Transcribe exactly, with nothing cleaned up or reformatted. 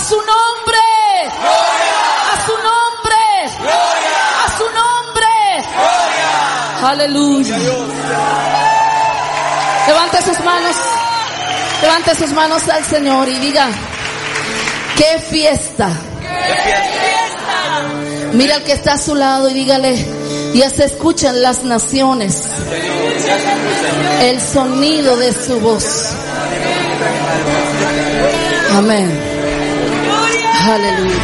su nombre. A su nombre. A su nombre. Aleluya. Levante sus manos. Levante sus manos al Señor y diga: ¡qué fiesta! ¡Qué fiesta! Mira al que está a su lado y dígale: ya se escuchan las naciones, el sonido de su voz. Amén. Aleluya.